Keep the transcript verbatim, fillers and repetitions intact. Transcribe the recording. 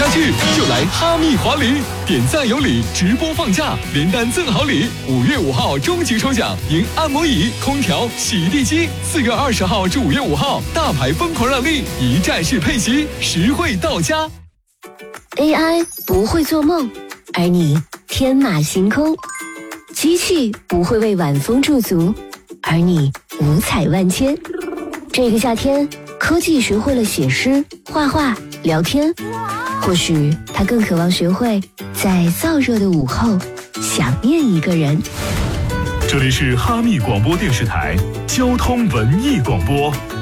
剧就来哈密华礼，点赞有礼，直播放假，连单赠好礼。五月五号终极抽奖，赢按摩椅、空调、洗地机。四月二十号至五月五号，大牌疯狂让利，一站式配息，实惠到家。 A I 不会做梦，而你天马行空；机器不会为晚风驻足，而你五彩万千。这个夏天，科技学会了写诗、画画、聊天，或许它更渴望学会在燥热的午后想念一个人。 这里是哈密广播电视台交通文艺广播。